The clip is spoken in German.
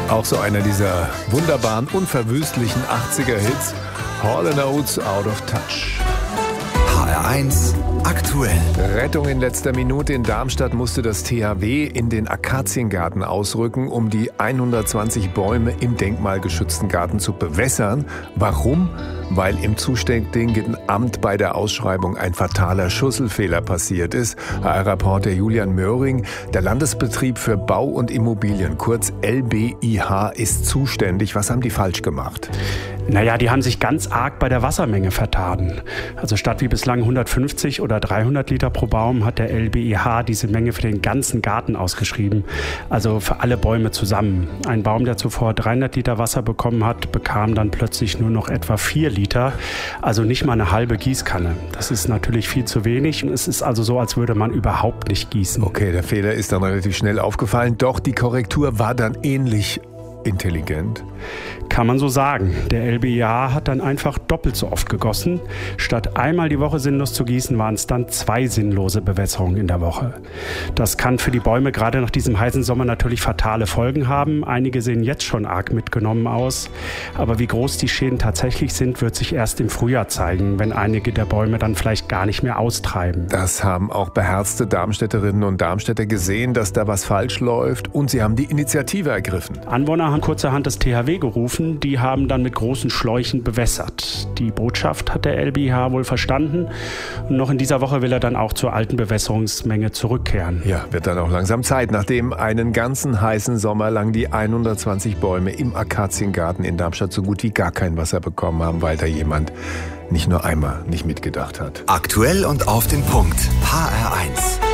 Auch so einer dieser wunderbaren, unverwüstlichen 80er-Hits. Hall & Oates, Out of Touch. HR1 aktuell. Rettung in letzter Minute. In Darmstadt musste das THW in den Akaziengarten ausrücken, um die 120 Bäume im denkmalgeschützten Garten zu bewässern. Warum? Weil im zuständigen Amt bei der Ausschreibung ein fataler Schusselfehler passiert ist. HR-Reporter Julian Möhring, der Landesbetrieb für Bau und Immobilien, kurz LBIH, ist zuständig. Was haben die falsch gemacht? Naja, die haben sich ganz arg bei der Wassermenge vertan. Also statt wie bislang 150 oder 300 Liter pro Baum hat der LBIH diese Menge für den ganzen Garten ausgeschrieben. Also für alle Bäume zusammen. Ein Baum, der zuvor 300 Liter Wasser bekommen hat, bekam dann plötzlich nur noch etwa 4 Liter. Also nicht mal eine halbe Gießkanne. Das ist natürlich viel zu wenig. Es ist also so, als würde man überhaupt nicht gießen. Okay, der Fehler ist dann relativ schnell aufgefallen. Doch die Korrektur war dann ähnlich intelligent. Kann man so sagen. Der LBIH hat dann einfach doppelt so oft gegossen. Statt einmal die Woche sinnlos zu gießen, waren es dann 2 sinnlose Bewässerungen in der Woche. Das kann für die Bäume gerade nach diesem heißen Sommer natürlich fatale Folgen haben. Einige sehen jetzt schon arg mitgenommen aus. Aber wie groß die Schäden tatsächlich sind, wird sich erst im Frühjahr zeigen, wenn einige der Bäume dann vielleicht gar nicht mehr austreiben. Das haben auch beherzte Darmstädterinnen und Darmstädter gesehen, dass da was falsch läuft, und sie haben die Initiative ergriffen. Anwohner haben kurzerhand das THW gerufen. Die haben dann mit großen Schläuchen bewässert. Die Botschaft hat der LBIH wohl verstanden. Und noch in dieser Woche will er dann auch zur alten Bewässerungsmenge zurückkehren. Ja, wird dann auch langsam Zeit, nachdem einen ganzen heißen Sommer lang die 120 Bäume im Akaziengarten in Darmstadt so gut wie gar kein Wasser bekommen haben, weil da jemand nicht nur einmal nicht mitgedacht hat. Aktuell und auf den Punkt. HR1.